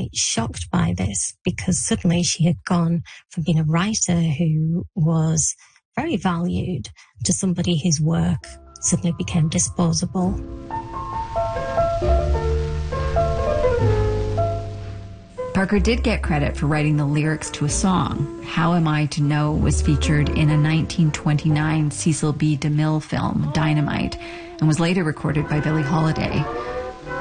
quite shocked by this, because suddenly she had gone from being a writer who was very valued to somebody whose work suddenly became disposable. Parker did get credit for writing the lyrics to a song. How Am I to Know was featured in a 1929 Cecil B. DeMille film, Dynamite, and was later recorded by Billie Holiday.